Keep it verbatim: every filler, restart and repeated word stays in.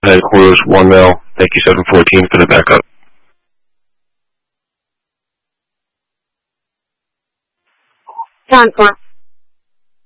headquarters, one mil. Thank you, seven fourteen, for the backup. John four.